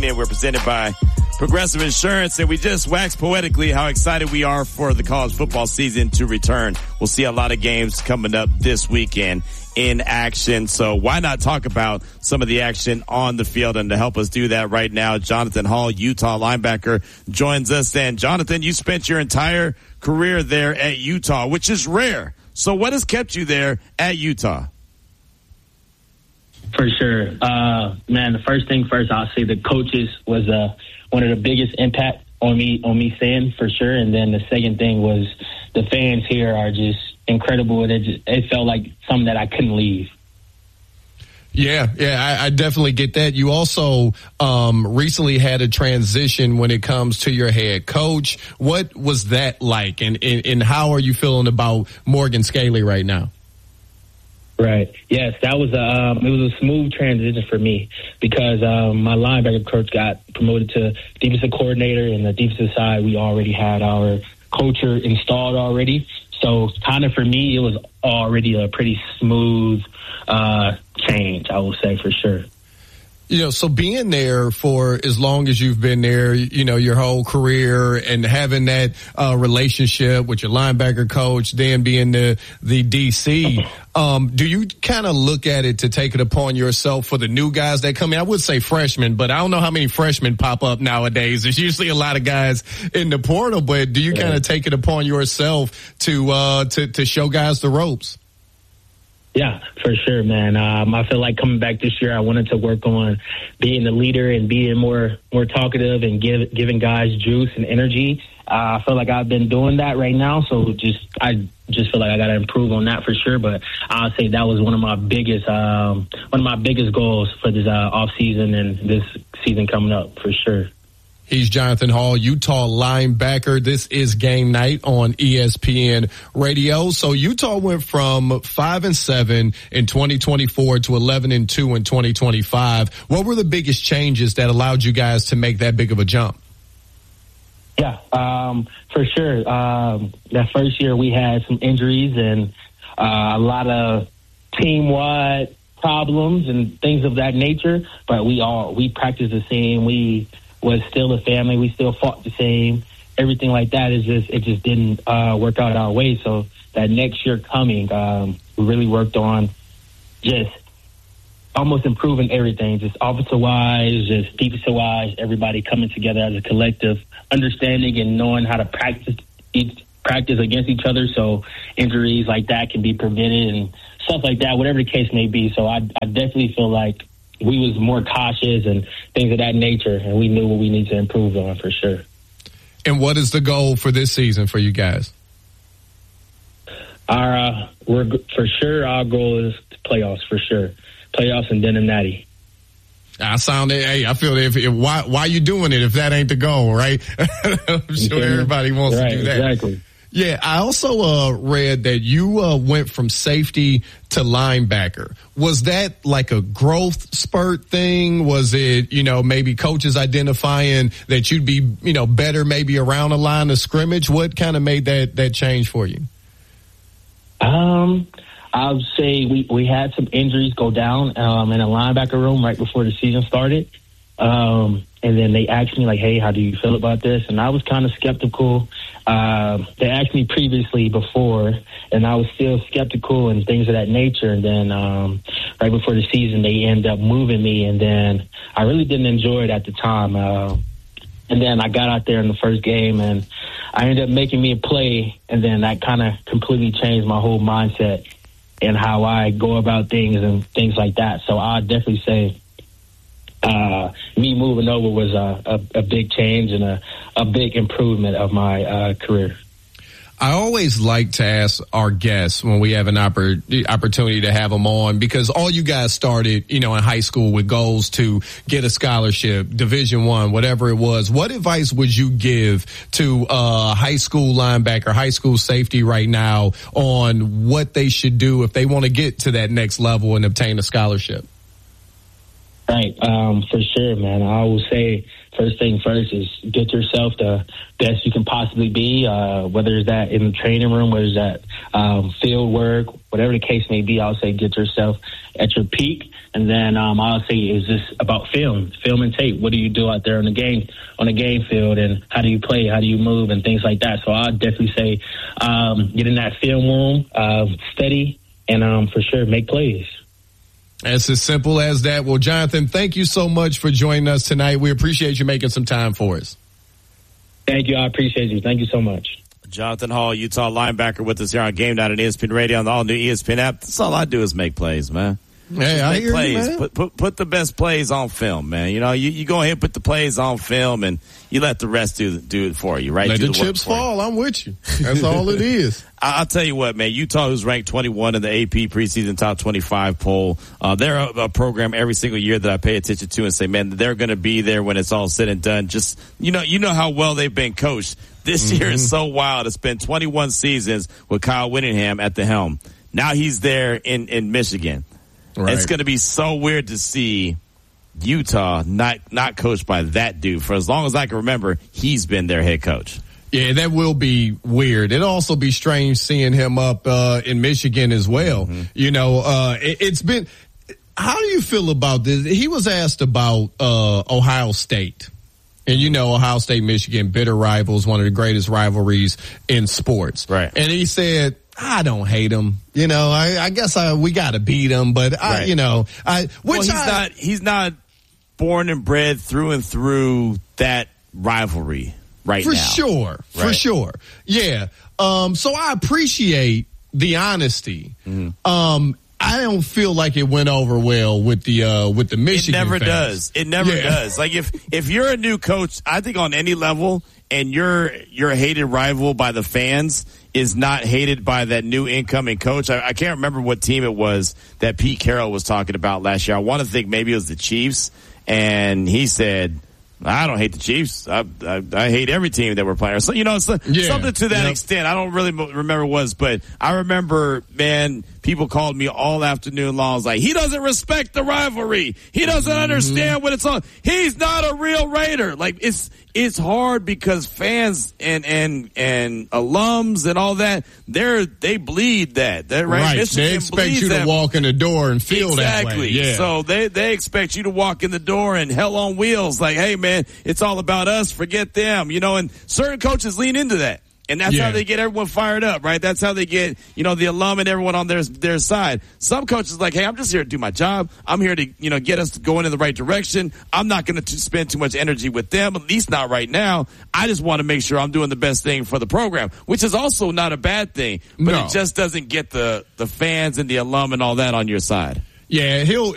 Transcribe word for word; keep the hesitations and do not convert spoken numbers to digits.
We're presented by Progressive Insurance, and we just waxed poetically how excited we are for the college football season to return. We'll see a lot of games coming up this weekend in action, so why not talk about some of the action on the field? And to help us do that right now, Jonathan Hall, Utah linebacker, joins us. And Jonathan, you spent your entire career there at Utah, which is rare. So what has kept you there at Utah? For sure. Uh, man, the first thing first, I'll say the coaches was uh, one of the biggest impact on me, on me staying, for sure. And then the second thing was the fans here are just incredible. And it, just, it felt like something that I couldn't leave. Yeah, yeah, I, I definitely get that. You also um, recently had a transition when it comes to your head coach. What was that like, and, and, and how are you feeling about Morgan Scalley right now? Right. Yes, that was a um, it was a smooth transition for me because um, my linebacker coach got promoted to defensive coordinator, and the defensive side we already had our culture installed already. So kind of for me, it was already a pretty smooth uh, change, I will say, for sure. You know, so being there for as long as you've been there, you know, your whole career, and having that uh, relationship with your linebacker coach, then being the the D C, um, do you kind of look at it to take it upon yourself for the new guys that come in? I would say freshmen, but I don't know how many freshmen pop up nowadays. There's usually a lot of guys in the portal, but do you kind of take it upon yourself to uh, to to show guys the ropes? Yeah, for sure, man. Um, I feel like coming back this year, I wanted to work on being the leader and being more more talkative and give, giving guys juice and energy. Uh, I feel like I've been doing that right now, so just I just feel like I got to improve on that for sure. But I'll say that was one of my biggest um, one of my biggest goals for this uh, off season and this season coming up for sure. He's Jonathan Hall, Utah linebacker. This is Game Night on E S P N Radio. So Utah went from five and seven in twenty twenty-four to eleven and two in twenty twenty-five. What were the biggest changes that allowed you guys to make that big of a jump? Yeah, um, for sure. Um, that first year we had some injuries and uh, a lot of team-wide problems and things of that nature. But we all we practiced the same. We was still a family. We still fought the same. Everything like that is just, it just didn't uh, work out our way. So that next year coming, um, we really worked on just almost improving everything, just offensive-wise, just defensive-wise, everybody coming together as a collective, understanding and knowing how to practice each, practice against each other so injuries like that can be prevented and stuff like that, whatever the case may be. So I, I definitely feel like we was more cautious and things of that nature, and we knew what we need to improve on for sure. And what is the goal for this season for you guys? Our uh, we're for sure. Our goal is playoffs for sure, playoffs and then a natty. I sound hey, I feel if, if why why you doing it if that ain't the goal, right? I'm sure everybody wants right, to do that. Exactly. Yeah, I also uh, read that you uh, went from safety to linebacker. Was that like a growth spurt thing? Was it, you know, maybe coaches identifying that you'd be, you know, better maybe around the line of scrimmage? What kind of made that, that change for you? Um, I would say we, we had some injuries go down um, in the linebacker room right before the season started. Um, and then they asked me, like, hey, how do you feel about this? And I was kind of skeptical. Uh, they asked me previously before, and I was still skeptical and things of that nature. And then um, right before the season, they ended up moving me. And then I really didn't enjoy it at the time. Uh, and then I got out there in the first game, and I ended up making me a play. And then that kind of completely changed my whole mindset and how I go about things and things like that. So I'd definitely say Uh, me moving over was a, a, a big change and a, a big improvement of my uh, career. I always like to ask our guests when we have an oppor- opportunity to have them on, because all you guys started, you know, in high school with goals to get a scholarship, Division One, whatever it was. What advice would you give to a high school linebacker, high school safety right now on what they should do if they want to get to that next level and obtain a scholarship? Right, um, for sure, man. I will say first thing first is get yourself the best you can possibly be, uh, whether it's that in the training room, whether it's that um, field work, whatever the case may be. I'll say get yourself at your peak, and then um, I'll say is this about film, film and tape. What do you do out there on the game on the game field, and how do you play, how do you move, and things like that. So I'll definitely say um, get in that film room, uh, study, and um, for sure make plays. It's as simple as that. Well, Jonathan, thank you so much for joining us tonight. We appreciate you making some time for us. Thank you. I appreciate you. Thank you so much. Jonathan Hall, Utah linebacker, with us here on Game Night on E S P N Radio on the all-new E S P N app. That's all I do is make plays, man. Hey, I make hear plays. you, man. Put, put put the best plays on film, man. You know, you, you go ahead and put the plays on film, and you let the rest do do it for you, right? Let do the, the chips fall. I'm with you. That's all it is. I'll tell you what, man. Utah, who's ranked twenty-one in the A P preseason top twenty-five poll, uh, they're a, a program every single year that I pay attention to and say, man, they're going to be there when it's all said and done. Just you know, you know how well they've been coached. This mm-hmm. year is so wild. It's been twenty-one seasons with Kyle Whittingham at the helm. Now he's there in in Michigan. Right. It's going to be so weird to see Utah not not coached by that dude. For as long as I can remember, he's been their head coach. Yeah, that will be weird. It'll also be strange seeing him up uh, in Michigan as well. Mm-hmm. You know, uh, it, it's been. How do you feel about this? He was asked about uh, Ohio State. And you know, Ohio State, Michigan, bitter rivals, one of the greatest rivalries in sports. Right. And he said, I don't hate them. You know, I, I guess I, we got to beat them, but I, right. you know, I, which well, he's I, not, he's not born and bred through and through that rivalry right for now. Sure. Right? For sure. Yeah. Um, so I appreciate the honesty. Mm-hmm. Um, I don't feel like it went over well with the uh with the Michigan. It never fans. does. It never yeah. does. Like if if you're a new coach, I think on any level, and your your hated rival by the fans is not hated by that new incoming coach. I, I can't remember what team it was that Pete Carroll was talking about last year. I want to think maybe it was the Chiefs, and he said, I don't hate the Chiefs. I, I, I hate every team that we're playing. So, you know, so, yeah. something to that yep. extent. I don't really remember what it was, but I remember, man, people called me all afternoon long. I was like, he doesn't respect the rivalry. He doesn't mm-hmm. understand what it's on. He's not a real Raider. Like, it's, it's hard because fans and, and, and alums and all that, they're, they bleed that. They're, right? right. Michigan they expect you that. to walk in the door and feel exactly. that way. Yeah. So they, they expect you to walk in the door and hell on wheels. Like, hey man, it's all about us. Forget them, you know, and certain coaches lean into that. And that's yeah. how they get everyone fired up, right? That's how they get, you know, the alum and everyone on their their side. Some coaches like, hey, I'm just here to do my job. I'm here to, you know, get us going in the right direction. I'm not going to spend too much energy with them, at least not right now. I just want to make sure I'm doing the best thing for the program, which is also not a bad thing. But no. it just doesn't get the, the fans and the alum and all that on your side. Yeah, he'll